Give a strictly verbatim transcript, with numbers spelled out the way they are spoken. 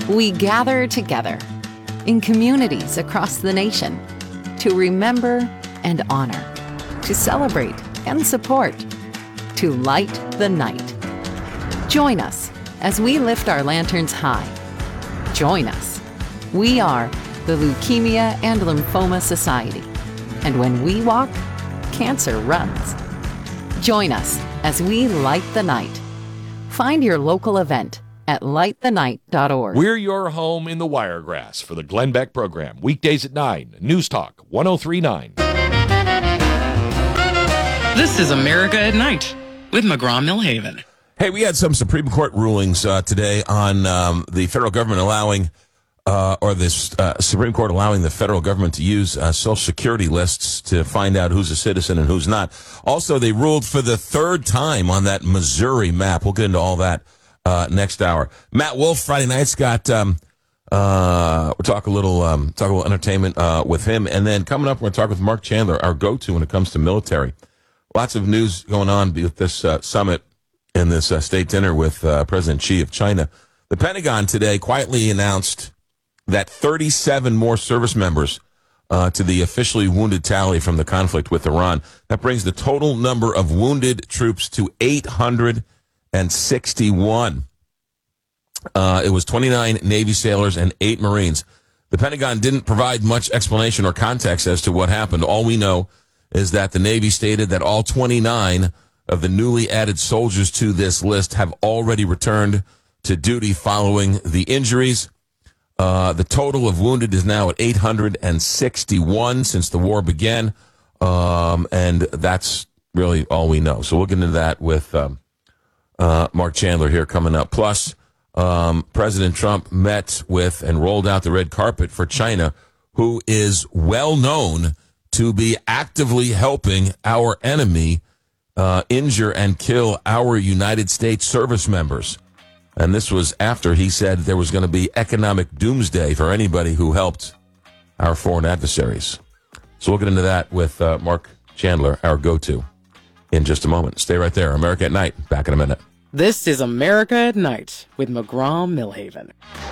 We gather together in communities across the nation to remember and honor, to celebrate and support, to light the night. Join us as we lift our lanterns high. Join us. We are the Leukemia and Lymphoma Society. And when we walk, cancer runs. Join us as we light the night. Find your local event at light the night dot org. We're your home in the Wiregrass for the Glenn Beck program. Weekdays at nine. News Talk one oh three point nine. This is America at Night with McGraw-Millhaven. Hey, we had some Supreme Court rulings uh, today on um, the federal government allowing, uh, or this uh, Supreme Court allowing the federal government to use uh, Social Security lists to find out who's a citizen and who's not. Also, they ruled for the third time on that Missouri map. We'll get into all that uh, next hour. Matt Wolf, Friday night's got, um, uh, we'll talk a little, um, talk a little entertainment uh, with him. And then coming up, we're going to talk with Mark Chandler, our go-to when it comes to military. Lots of news going on with this uh, summit and this uh, state dinner with uh, President Xi of China. The Pentagon today quietly announced that thirty-seven more service members uh, to the officially wounded tally from the conflict with Iran. That brings the total number of wounded troops to eight hundred sixty-one. Uh, it was twenty-nine Navy sailors and eight Marines. The Pentagon didn't provide much explanation or context as to what happened. All we know is that the Navy stated that all twenty-nine of the newly added soldiers to this list have already returned to duty following the injuries. Uh, the total of wounded is now at eight hundred sixty-one since the war began, um, and that's really all we know. So we'll get into that with um, uh, Mark Chandler here coming up. Plus, um, President Trump met with and rolled out the red carpet for China, who is well known to be actively helping our enemy uh, injure and kill our United States service members. And this was after he said there was going to be economic doomsday for anybody who helped our foreign adversaries. So we'll get into that with uh, Mark Chandler, our go-to, in just a moment. Stay right there. America at Night. Back in a minute. This is America at Night with McGraw-Millhaven.